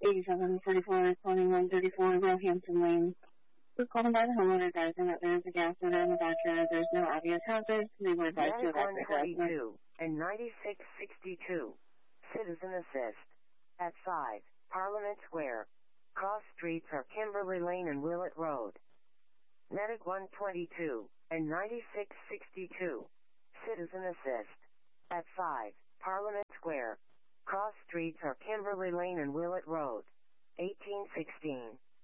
8744, calling 134 Roehampton Lane. We're calling by the homeowner advising that there is a gas leader in the backyard. There's no obvious hazards. They were advised to evacuate residents. 122 and 9662. Citizen Assist. At 5, Parliament Square. Cross streets are Kimberly Lane and Willett Road. Medic 122 and 9662. Citizen Assist. At 5, Parliament Square. Cross streets are Kimberly Lane and Willett Road. 1816.